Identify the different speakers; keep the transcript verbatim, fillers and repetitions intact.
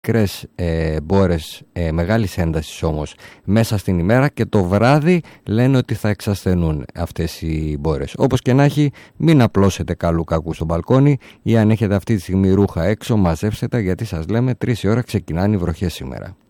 Speaker 1: μικρές ε, μπόρες ε, μεγάλης έντασης όμως μέσα στην ημέρα, και το βράδυ λένε ότι θα εξασθενούν αυτές οι μπόρες. Όπως και να έχει, μην απλώσετε καλού κακού στο μπαλκόνι, ή αν έχετε αυτή τη στιγμή ρούχα έξω, μαζέψτε τα, γιατί σας λέμε τρεις η ώρα ξεκινάνε οι βροχές σήμερα.